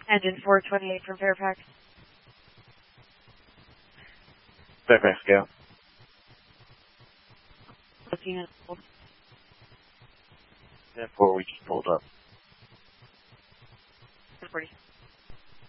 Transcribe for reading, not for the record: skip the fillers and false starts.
Engine 428 from Fairfax. Fairfax, go. Looking at hold. That 4, we just pulled up. 40.